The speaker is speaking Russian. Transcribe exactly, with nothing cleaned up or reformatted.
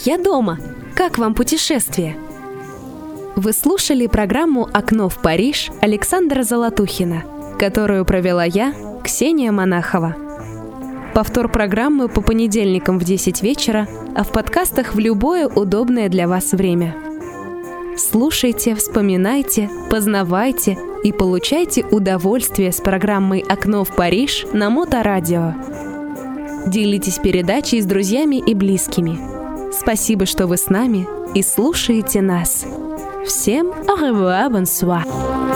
я дома. Как вам путешествие? Вы слушали программу «Окно в Париж» Александра Золотухина, которую провела я, Ксения Монахова. Повтор программы по понедельникам в десять вечера, а в подкастах в любое удобное для вас время. Слушайте, вспоминайте, познавайте и получайте удовольствие с программой «Окно в Париж» на Моторадио. Делитесь передачей с друзьями и близкими. Спасибо, что вы с нами и слушаете нас. Всем au revoir, bonsoir.